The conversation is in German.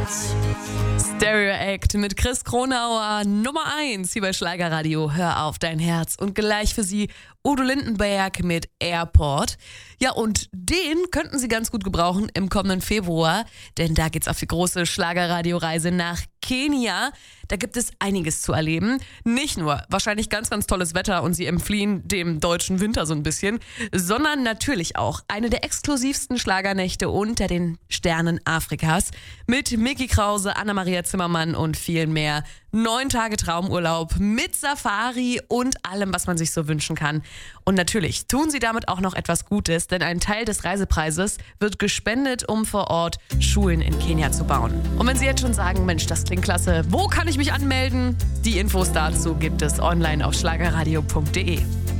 Herz. Stereo Act mit Chris Kronauer, Nummer 1 hier bei Schlagerradio. Hör auf dein Herz. Und gleich für Sie Udo Lindenberg mit Airport. Ja, und den könnten Sie ganz gut gebrauchen im kommenden Februar, denn da geht's auf die große Schlagerradioreise nach Kenia. Da gibt es einiges zu erleben. Nicht nur wahrscheinlich ganz, ganz tolles Wetter und Sie entfliehen dem deutschen Winter so ein bisschen, sondern natürlich auch eine der exklusivsten Schlagernächte unter den Sternen Afrikas mit Micky Krause, Anna-Maria Zimmermann und vielen mehr. 9 Tage Traumurlaub mit Safari und allem, was man sich so wünschen kann. Und natürlich tun Sie damit auch noch etwas Gutes, denn ein Teil des Reisepreises wird gespendet, um vor Ort Schulen in Kenia zu bauen. Und wenn Sie jetzt schon sagen, Mensch, das klingt klasse, wo kann ich mich anmelden? Die Infos dazu gibt es online auf schlagerradio.de.